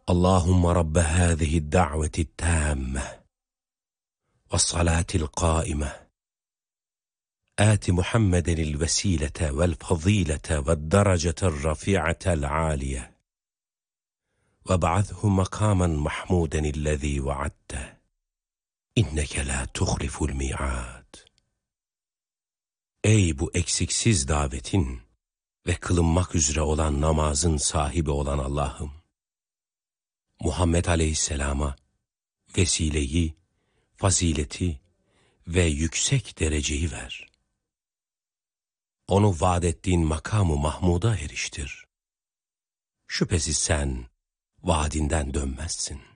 اللهم رب هذه الدعوة التامة والصلاة القائمة آت محمدا الوسيلة والفضيلة والدرجة الرفيعة العالية وابعثه مقاما محمودا الذي وعدته إنك لا تخلف الميعاد. Ey bu eksiksiz davetin ve kılınmak üzere olan namazın sahibi olan Allah'ım, Muhammed Aleyhisselam'a vesileyi, fazileti ve yüksek dereceyi ver. Onu vaad ettiğin makamı Mahmud'a eriştir. Şüphesiz sen vaadinden dönmezsin.